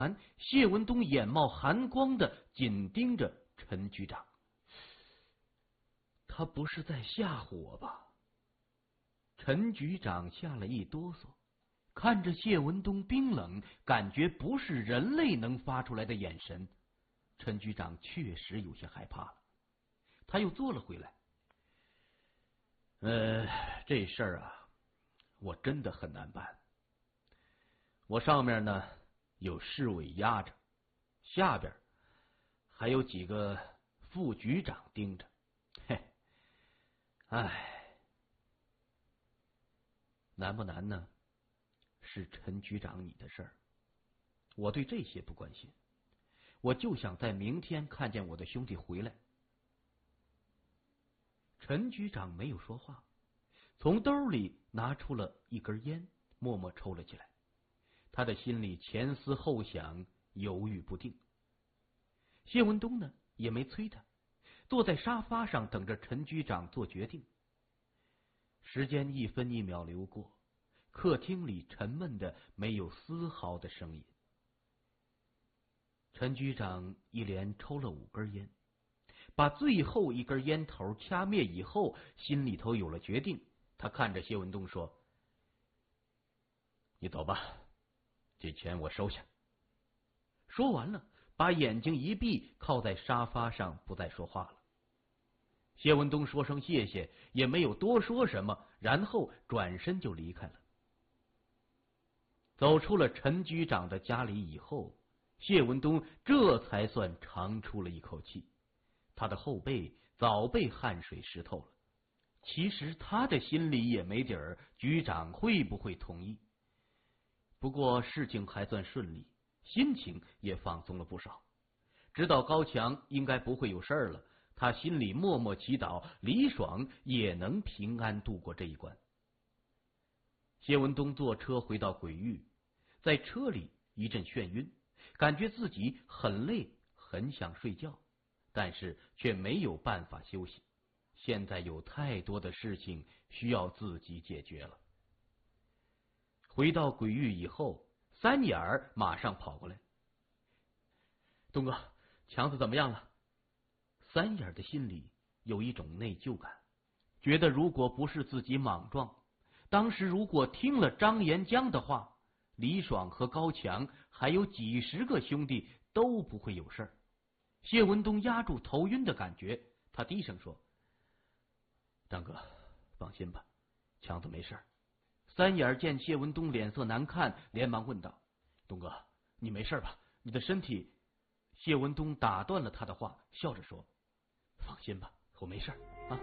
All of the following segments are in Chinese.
谢文东眼冒寒光的紧盯着陈局长。他不是在吓唬我吧？陈局长吓了一哆嗦，看着谢文东冰冷，感觉不是人类能发出来的眼神，陈局长确实有些害怕了。他又坐了回来。这事儿啊，我真的很难办。我上面呢有市委压着，下边还有几个副局长盯着。嘿，难不难呢？是陈局长你的事儿，我对这些不关心，我就想在明天看见我的兄弟回来。陈局长没有说话，从兜里拿出了一根烟，默默抽了起来。他的心里前思后想，犹豫不定。谢文东呢也没催他，坐在沙发上等着陈局长做决定。时间一分一秒流过，客厅里沉闷的没有丝毫的声音。陈局长一连抽了5根烟，把最后一根烟头掐灭以后，心里头有了决定。他看着谢文东说：“你走吧，这钱我收下。”说完了，把眼睛一闭，靠在沙发上不再说话了。谢文东说声谢谢，也没有多说什么，然后转身就离开了。走出了陈局长的家里以后，谢文东这才算长出了一口气。他的后背早被汗水湿透了。其实他的心里也没底儿，局长会不会同意？不过事情还算顺利，心情也放松了不少。知道高强应该不会有事儿了，他心里默默祈祷李爽也能平安度过这一关。谢文东坐车回到鬼域，在车里一阵眩晕，感觉自己很累，很想睡觉，但是却没有办法休息。现在有太多的事情需要自己解决了。回到鬼域以后，三眼儿马上跑过来：“东哥，强子怎么样了？”三眼儿的心里有一种内疚感，觉得如果不是自己莽撞，当时如果听了张延江的话，李爽和高强还有几十个兄弟都不会有事儿。谢文东压住头晕的感觉，他低声说：“张哥，放心吧，强子没事。”三眼见谢文东脸色难看，连忙问道：“东哥，你没事吧？你的身体……”谢文东打断了他的话，笑着说：“放心吧，我没事啊。”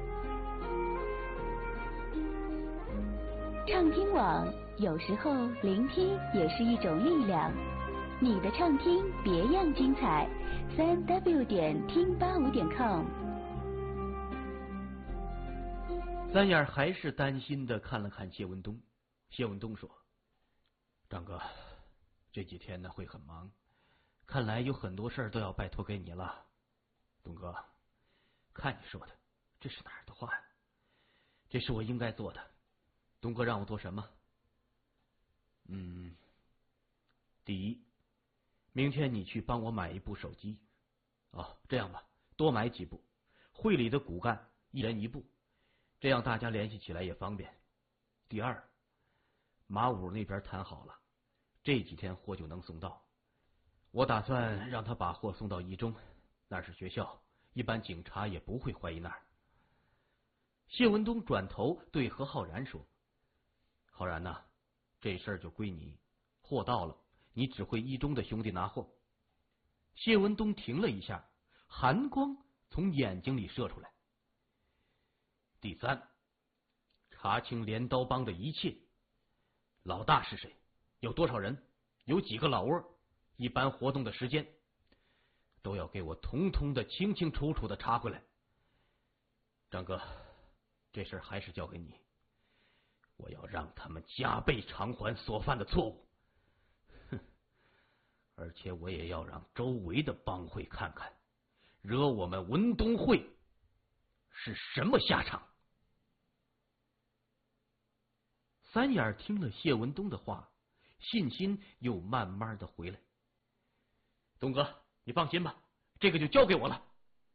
畅听网，有时候聆听也是一种力量。你的畅听别样精彩，3w 点听85.com。 三眼还是担心的看了看谢文东。谢文东说：“张哥，这几天呢会很忙，看来有很多事儿都要拜托给你了。东哥，看你说的，这是哪儿的话呀？这是我应该做的。东哥让我做什么？第一，明天你去帮我买一部手机。这样吧，多买几部，会里的骨干一人一部，这样大家联系起来也方便。第二，马武那边谈好了，这几天货就能送到。我打算让他把货送到一中，那是学校，一般警察也不会怀疑那儿。”谢文东转头对何浩然说：“浩然呐，这事儿就归你，货到了，你指挥一中的兄弟拿货。”谢文东停了一下，寒光从眼睛里射出来。第三，查清镰刀帮的一切，老大是谁？有多少人？有几个老窝？一般活动的时间，都要给我统统的清清楚楚的查回来。张哥，这事儿还是交给你，我要让他们加倍偿还所犯的错误。而且我也要让周围的帮会看看，惹我们文东会是什么下场。三眼听了谢文东的话，信心又慢慢的回来， 东哥，你放心吧，这个就交给我了。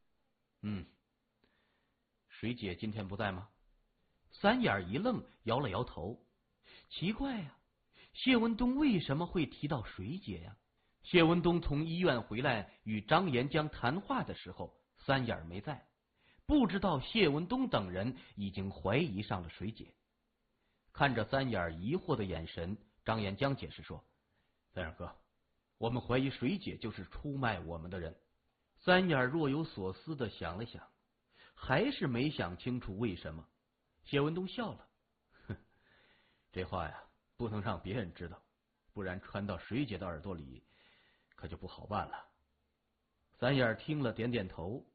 水姐今天不在吗？三眼一愣，摇了摇头。奇怪呀，谢文东为什么会提到水姐呀？谢文东从医院回来与张延江谈话的时候，三眼没在，不知道谢文东等人已经怀疑上了水姐。看着三眼疑惑的眼神，张延江解释说：“三眼哥，我们怀疑水姐就是出卖我们的人。”三眼若有所思的想了想，还是没想清楚为什么。谢文东笑了，哼，这话呀不能让别人知道，不然传到水姐的耳朵里，可就不好办了。三眼听了点点头，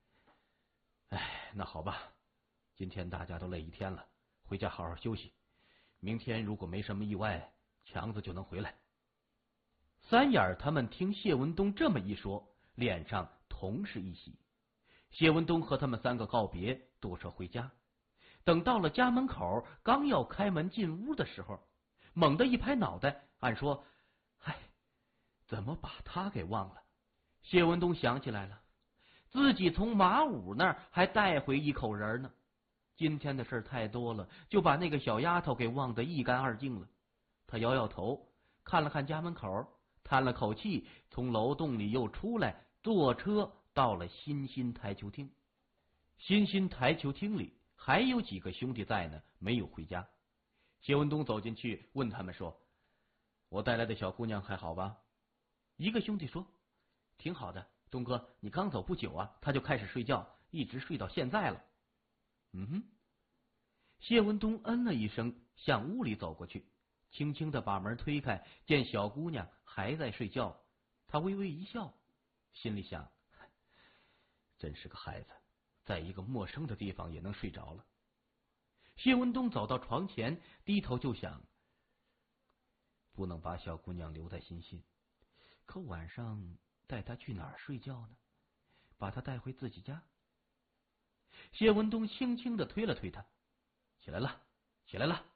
那好吧，今天大家都累一天了，回家好好休息。明天如果没什么意外，强子就能回来。三眼他们听谢文东这么一说，脸上同是一喜。谢文东和他们三个告别，坐车回家。等到了家门口，刚要开门进屋的时候，猛地一拍脑袋，暗说：“嗨，怎么把他给忘了？”谢文东想起来了，自己从马武那儿还带回一口人呢。今天的事太多了，就把那个小丫头给忘得一干二净了。他摇摇头，看了看家门口，叹了口气，从楼洞里又出来，坐车到了新兴台球厅。新兴台球厅里还有几个兄弟在呢，没有回家。谢文东走进去问他们说：“我带来的小姑娘还好吧？”一个兄弟说：“挺好的，东哥，你刚走不久啊，她就开始睡觉，一直睡到现在了。”谢文东嗯了一声，向屋里走过去，轻轻的把门推开，见小姑娘还在睡觉，他微微一笑，心里想：真是个孩子，在一个陌生的地方也能睡着了。谢文东走到床前，低头就想，不能把小姑娘留在新兴，可晚上带她去哪儿睡觉呢？把她带回自己家？谢文东轻轻的推了推她，起来了，起来了。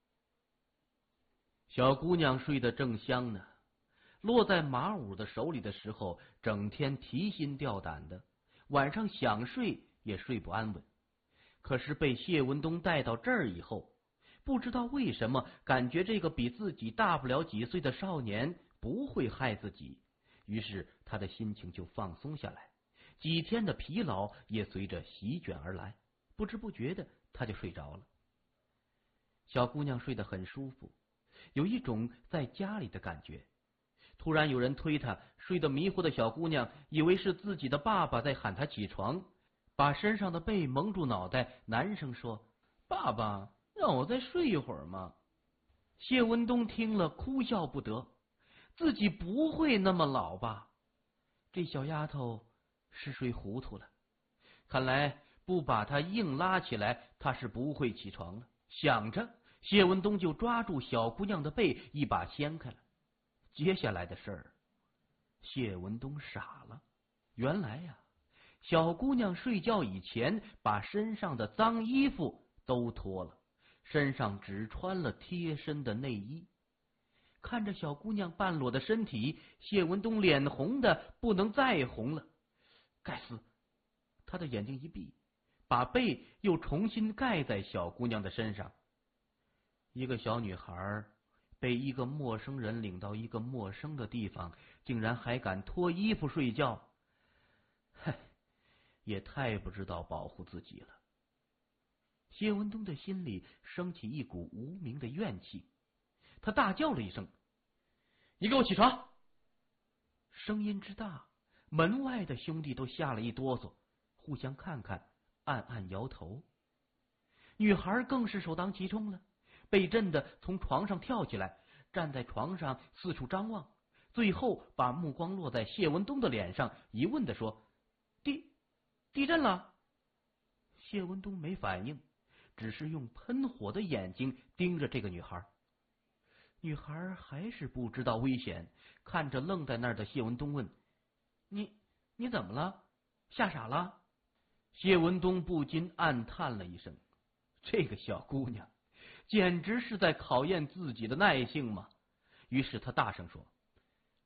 小姑娘睡得正香呢，落在马武的手里的时候，整天提心吊胆的，晚上想睡也睡不安稳。可是被谢文东带到这儿以后，不知道为什么，感觉这个比自己大不了几岁的少年不会害自己，于是他的心情就放松下来，几天的疲劳也随着席卷而来，不知不觉的他就睡着了。小姑娘睡得很舒服，有一种在家里的感觉。突然有人推她，睡得迷糊的小姑娘以为是自己的爸爸在喊她起床，把身上的被蒙住脑袋，男声说：“爸爸，让我再睡一会儿嘛。”谢文东听了哭笑不得，自己不会那么老吧？这小丫头是睡糊涂了，看来不把她硬拉起来，她是不会起床了。想着，谢文东就抓住小姑娘的背，一把掀开了。接下来的事儿，谢文东傻了。原来呀，小姑娘睡觉以前把身上的脏衣服都脱了，身上只穿了贴身的内衣。看着小姑娘半裸的身体，谢文东脸红的不能再红了。该死！他的眼睛一闭，把被又重新盖在小姑娘的身上。一个小女孩被一个陌生人领到一个陌生的地方，竟然还敢脱衣服睡觉，嗨，也太不知道保护自己了。谢文东的心里升起一股无名的怨气，他大叫了一声：“你给我起床！”声音之大，门外的兄弟都吓了一哆嗦，互相看看，暗暗摇头。女孩更是首当其冲了，被震得从床上跳起来，站在床上四处张望，最后把目光落在谢文东的脸上，疑问的说：“地震了？”谢文东没反应，只是用喷火的眼睛盯着这个女孩。女孩还是不知道危险，看着愣在那儿的谢文东问：“你怎么了？吓傻了？”谢文东不禁暗叹了一声，这个小姑娘简直是在考验自己的耐性嘛。于是他大声说：“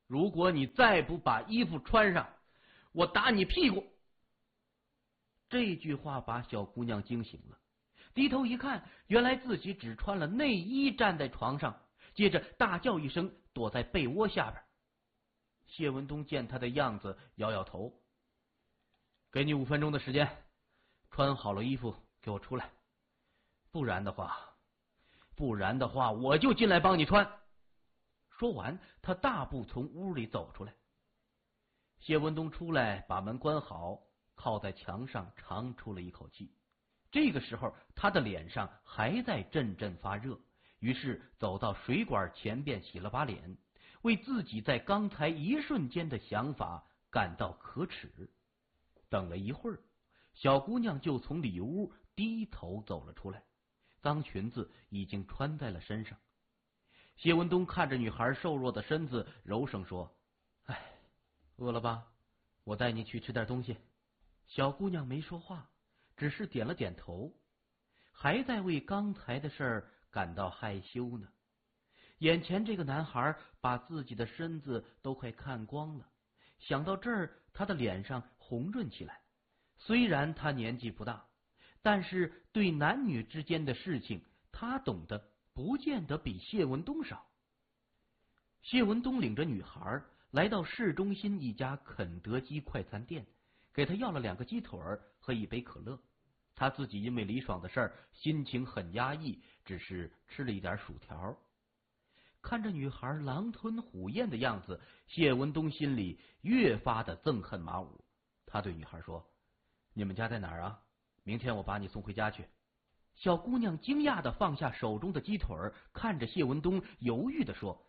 如果你再不把衣服穿上，我打你屁股。这句话把小姑娘惊醒了，低头一看，原来自己只穿了内衣站在床上，接着大叫一声，躲在被窝下边。谢文东见她的样子，摇摇头，给你5分钟的时间，穿好了衣服给我出来，不然的话我就进来帮你穿。说完，他大步从屋里走出来。谢文东出来，把门关好，靠在墙上长出了一口气。这个时候，他的脸上还在阵阵发热，于是走到水管前边洗了把脸，为自己在刚才一瞬间的想法感到可耻。等了一会儿，小姑娘就从里屋低头走了出来，脏裙子已经穿在了身上。谢文东看着女孩瘦弱的身子，柔声说：“哎，饿了吧？我带你去吃点东西。”小姑娘没说话，只是点了点头，还在为刚才的事儿感到害羞呢。眼前这个男孩把自己的身子都快看光了，想到这儿，他的脸上红润起来。虽然他年纪不大，但是对男女之间的事情，他懂得不见得比谢文东少。谢文东领着女孩来到市中心一家肯德基快餐店，给他要了2个鸡腿和1杯可乐。他自己因为李爽的事儿，心情很压抑，只是吃了一点薯条。看着女孩狼吞虎咽的样子，谢文东心里越发的憎恨马武。他对女孩说：“你们家在哪儿啊？明天我把你送回家去。”小姑娘惊讶的放下手中的鸡腿，看着谢文东，犹豫的说：“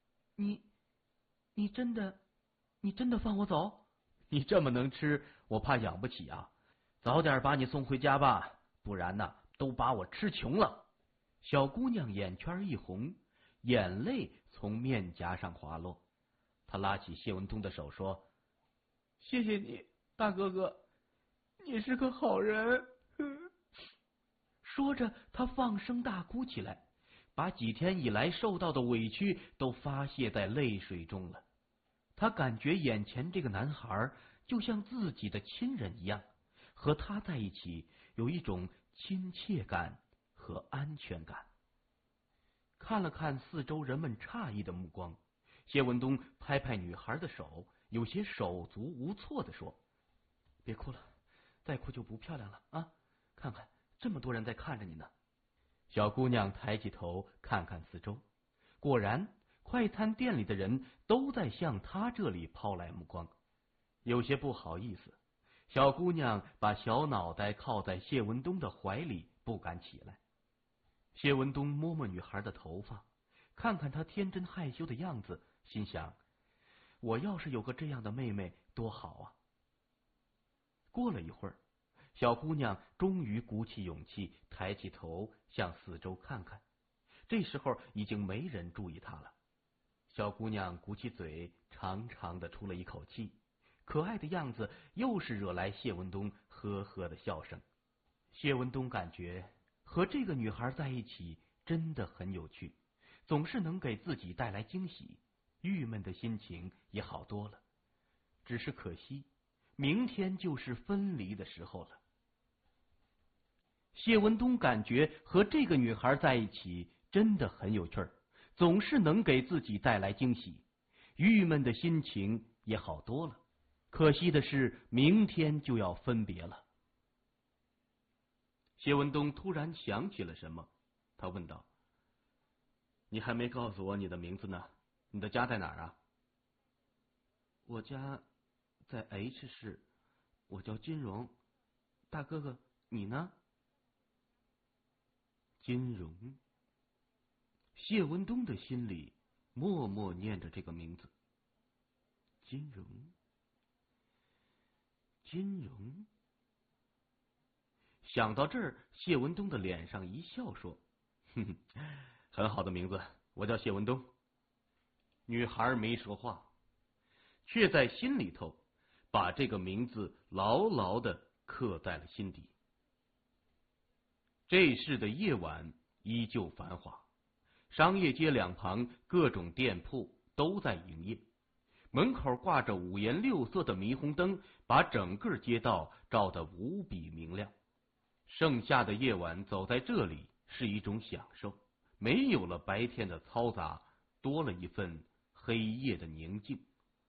你真的放我走？你这么能吃，我怕养不起啊！早点把你送回家吧，不然呢，都把我吃穷了。”小姑娘眼圈一红，眼泪从面颊上滑落。她拉起谢文东的手说：“谢谢你，大哥哥，你是个好人。”说着，她放声大哭起来，把几天以来受到的委屈都发泄在泪水中了。她感觉眼前这个男孩就像自己的亲人一样，和他在一起有一种亲切感和安全感。看了看四周人们诧异的目光，谢文东拍拍女孩的手，有些手足无措地说：“别哭了，再哭就不漂亮了啊！看看，这么多人在看着你呢。”小姑娘抬起头看看四周，果然快餐店里的人都在向她这里抛来目光。有些不好意思，小姑娘把小脑袋靠在谢文东的怀里，不敢起来。谢文东摸摸女孩的头发，看看她天真害羞的样子，心想：我要是有个这样的妹妹多好啊！过了一会儿，小姑娘终于鼓起勇气，抬起头向四周看看。这时候已经没人注意她了。小姑娘鼓起嘴，长长的出了一口气，可爱的样子又是惹来谢文东呵呵的笑声。谢文东感觉和这个女孩在一起真的很有趣，总是能给自己带来惊喜，郁闷的心情也好多了。只是可惜，明天就是分离的时候了。谢文东感觉和这个女孩在一起真的很有趣儿，总是能给自己带来惊喜，郁闷的心情也好多了。可惜的是，明天就要分别了。谢文东突然想起了什么，他问道：“你还没告诉我你的名字呢，你的家在哪儿啊？”“我家在 H 市，我叫金荣。大哥哥，你呢？”金荣。谢文东的心里默默念着这个名字。金荣，金荣。想到这儿，谢文东的脸上一笑，说：“哼哼，很好的名字，我叫谢文东。”女孩没说话，却在心里头把这个名字牢牢的刻在了心底。这市的夜晚依旧繁华，商业街两旁各种店铺都在营业， 门口挂着五颜六色的霓虹灯，把整个街道照得无比明亮。盛夏的夜晚走在这里是一种享受，没有了白天的嘈杂，多了一份黑夜的宁静。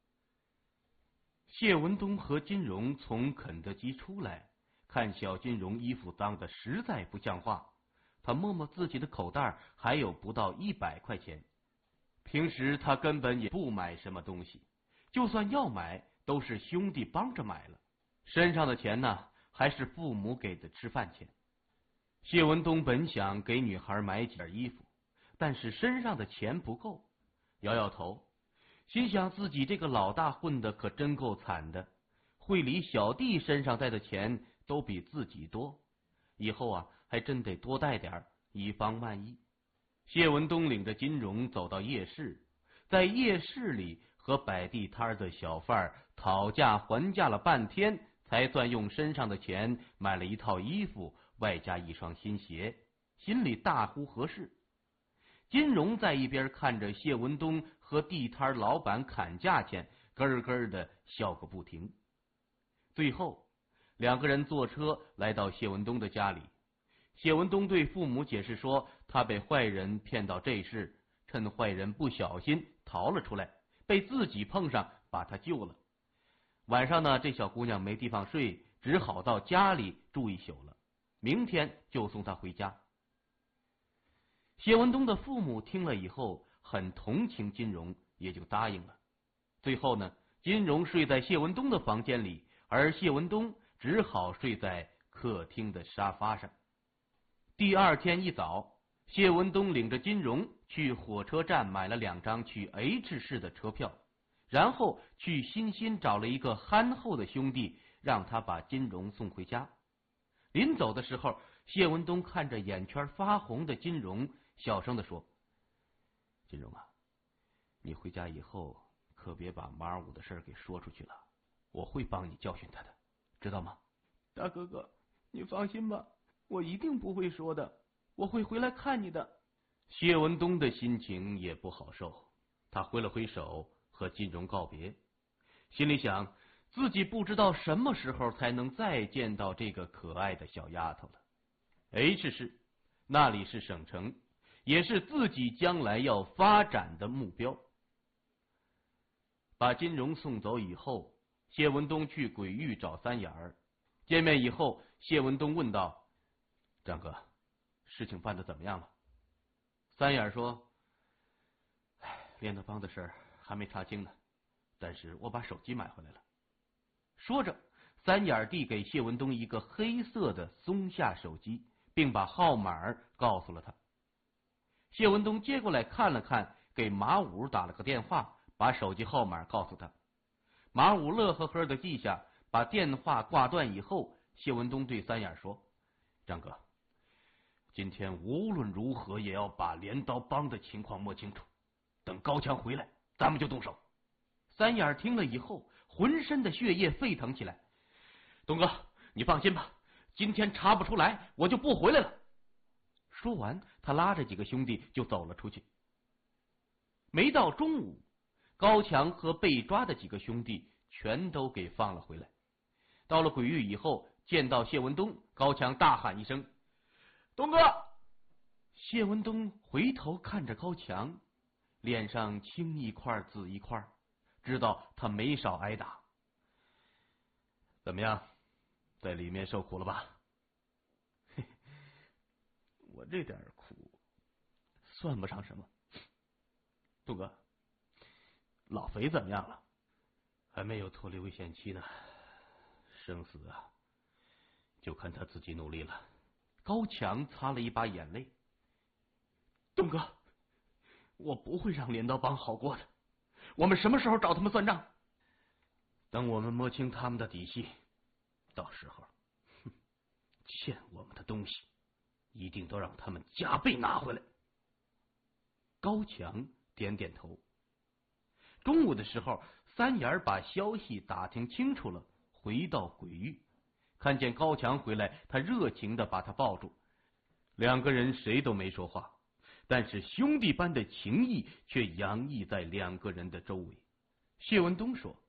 谢文东和金荣从肯德基出来，看小金荣衣服脏得实在不像话，他摸摸自己的口袋，还有不到100块钱。平时他根本也不买什么东西，就算要买，都是兄弟帮着买了，身上的钱呢，还是父母给的吃饭钱。谢文东本想给女孩买几件衣服，但是身上的钱不够，摇摇头，心想自己这个老大混的可真够惨的，会里小弟身上带的钱都比自己多，以后啊还真得多带点，以防万一。谢文东领着金荣走到夜市，在夜市里和摆地摊的小贩讨价还价了半天，才算用身上的钱买了一套衣服，外加一双新鞋，心里大呼合适。金荣在一边看着谢文东和地摊老板砍价钱，咯咯的笑个不停。最后两个人坐车来到谢文东的家里，谢文东对父母解释说，他被坏人骗到这事，趁坏人不小心逃了出来，被自己碰上，把他救了。晚上呢，这小姑娘没地方睡，只好到家里住一宿了，明天就送她回家。谢文东的父母听了以后很同情金荣，也就答应了。最后呢，金荣睡在谢文东的房间里，而谢文东只好睡在客厅的沙发上。第二天一早，谢文东领着金荣去火车站买了2张去 H 市的车票，然后去新新找了一个憨厚的兄弟，让他把金荣送回家。临走的时候，谢文东看着眼圈发红的金荣，小声地说：“金荣啊，你回家以后可别把马武的事给说出去了，我会帮你教训他的，知道吗？”“ 大哥哥，你放心吧，我一定不会说的，我会回来看你的。” 谢文东的心情也不好受，他挥了挥手和金荣告别，心里想自己不知道什么时候才能再见到这个可爱的小丫头了。H 市，那里是省城，也是自己将来要发展的目标。把金荣送走以后，谢文东去鬼域找三眼儿。见面以后，谢文东问道：“张哥，事情办得怎么样了？”三眼说：“连德邦的事还没查清呢，但是我把手机买回来了。”说着，三眼递给谢文东一个黑色的松下手机，并把号码告诉了他。谢文东接过来看了看，给马武打了个电话，把手机号码告诉他。马武乐呵呵的记下，把电话挂断以后，谢文东对三眼说：“张哥，今天无论如何也要把镰刀帮的情况摸清楚，等高强回来，咱们就动手。”三眼听了以后，浑身的血液沸腾起来。“东哥，你放心吧，今天查不出来，我就不回来了。”说完，他拉着几个兄弟就走了出去。没到中午，高强和被抓的几个兄弟全都给放了回来。到了鬼域以后，见到谢文东，高强大喊一声：“东哥！”谢文东回头看着高强，脸上青一块紫一块，知道他没少挨打。“怎么样，在里面受苦了吧？”“嘿，我这点苦算不上什么。东哥，老肥怎么样了？”“还没有脱离危险期呢，生死啊，就看他自己努力了。”高强擦了一把眼泪：“东哥，我不会让镰刀帮好过的。我们什么时候找他们算账？”“等我们摸清他们的底细，到时候，欠我们的东西，一定都让他们加倍拿回来。”高强点点头。中午的时候，三眼把消息打听清楚了，回到鬼域，看见高强回来，他热情的把他抱住。两个人谁都没说话，但是兄弟般的情谊却洋溢在两个人的周围。 谢文东说：“